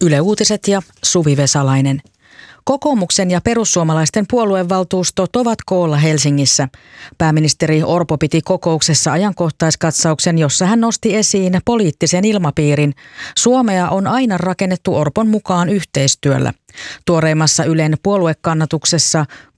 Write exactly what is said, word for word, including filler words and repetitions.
Yle Uutiset ja Suvi Vesalainen. Kokoomuksen ja perussuomalaisten puoluevaltuustot ovat koolla Helsingissä. Pääministeri Orpo piti kokouksessa ajankohtaiskatsauksen, jossa hän nosti esiin poliittisen ilmapiirin. Suomea on aina rakennettu Orpon mukaan yhteistyöllä. Tuoreimmassa Ylen puoluekannatuksessa